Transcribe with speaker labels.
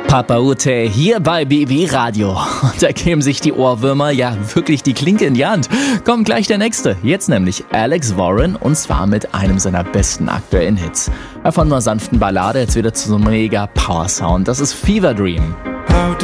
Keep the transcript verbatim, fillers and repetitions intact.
Speaker 1: Papa Ute hier bei B W Radio. Und da kämen sich die Ohrwürmer ja wirklich die Klinke in die Hand. Kommt gleich der nächste. Jetzt nämlich Alex Warren und zwar mit einem seiner besten aktuellen Hits. Von einer sanften Ballade jetzt wieder zu so einem mega Power Sound. Das ist Fever Dream.